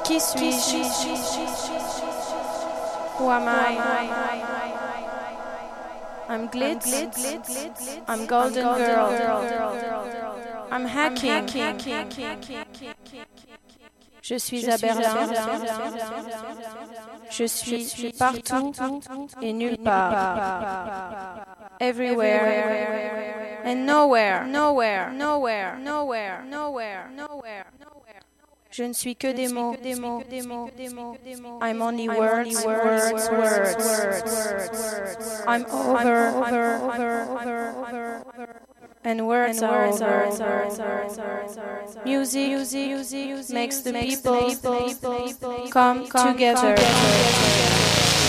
Qui suis-je? Who am I? I'm glitz. I'm golden girl. I'm hacking. Je suis à Berlin. Je suis partout et nulle part. Everywhere and nowhere. Je ne suis que des mots. I'm only words. I'm over. And words are over. Music makes the people come together.